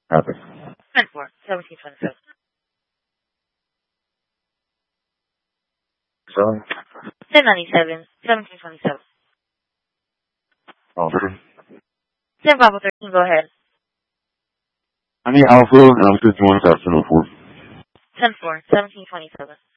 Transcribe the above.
Copy. 10-4, 1727. Sorry? 1097, 1727. Oh, sure. 10 Papa 13, go ahead. I need Alpha, and I'm 51 afternoon 4. 10-4, 1727.